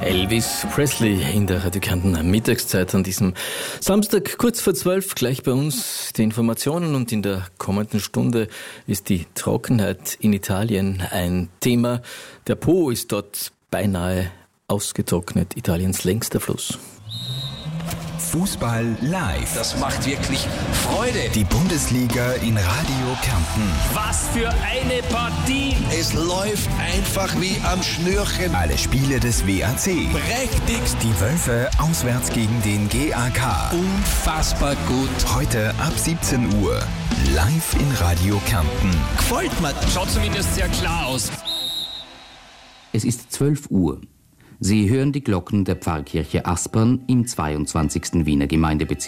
Elvis Presley in der radikalen Mittagszeit an diesem Samstag, kurz vor 12, gleich bei uns die Informationen, und in der kommenden Stunde ist die Trockenheit in Italien ein Thema. Der Po ist dort beinahe ausgetrocknet, Italiens längster Fluss. Fußball live. Das macht wirklich Freude. Die Bundesliga in Radio Kärnten. Was für eine Partie. Es läuft einfach wie am Schnürchen. Alle Spiele des WAC. Prächtigst. Die Wölfe auswärts gegen den GAK. Unfassbar gut. Heute ab 17 Uhr. Live in Radio Kärnten. Gefällt mir. Schaut zumindest sehr klar aus. Es ist 12 Uhr. Sie hören die Glocken der Pfarrkirche Aspern im 22. Wiener Gemeindebezirk.